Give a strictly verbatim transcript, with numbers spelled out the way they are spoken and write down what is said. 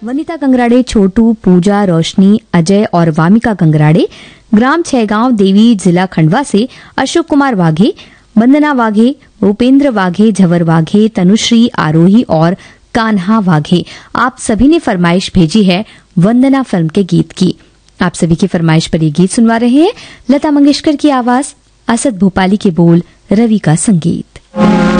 वनिता कंगराड़े, छोटू, पूजा, रोशनी, अजय और वामिका कंगराड़े, ग्राम छहगांव देवी, जिला खंडवा से अशोक कुमार वाघे, वंदना वाघे, भूपेंद्र वाघे, झवर वाघे, तनुश्री, आरोही और कान्हा वाघे, आप सभी ने फरमाइश भेजी है वंदना फिल्म के गीत की। आप सभी की फरमाइश पर ये गीत सुनवा रहे हैं। लता मंगेशकर की आवाज, असद भोपाली के बोल, रवि का संगीत।